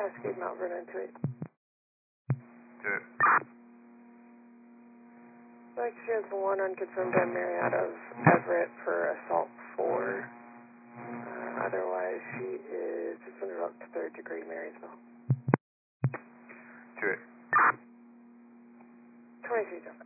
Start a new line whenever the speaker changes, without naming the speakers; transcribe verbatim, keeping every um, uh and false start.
Cascade, Mount Vernon, two eight.
two eight.
Like she has one unconfirmed on Mary out of Everett for assault four. Uh, otherwise, she is suspended up to third degree Marysville.
two eight.
twenty-three,